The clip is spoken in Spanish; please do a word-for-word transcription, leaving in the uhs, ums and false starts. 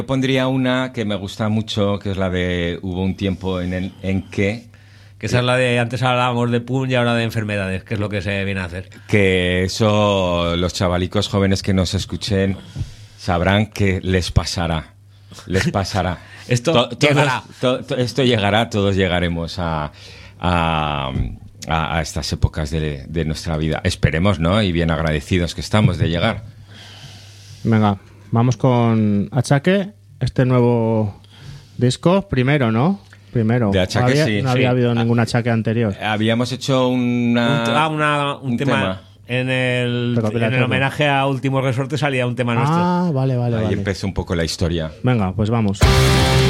Yo pondría una que me gusta mucho, que es la de Hubo un tiempo en, el, en que... Que esa es la de, antes hablábamos de P U M y ahora de enfermedades, que es lo que se viene a hacer. Que eso los chavalicos jóvenes que nos escuchen sabrán que les pasará. Les pasará. Esto to, todos, llegará. To, to, esto llegará, todos llegaremos a, a, a, a estas épocas de, de nuestra vida. Esperemos, ¿no? Y bien agradecidos que estamos de llegar. Venga, vamos con Achaque, este nuevo disco, primero, ¿no? Primero. De Achaque, había, sí. No había sí. habido ningún Achaque anterior. Habíamos hecho una, un, ah, una, un, un tema, tema. En, el, en el homenaje a Último Resorte salía un tema nuestro. Ah, vale, vale. Ahí vale. empezó un poco la historia. Venga, pues vamos.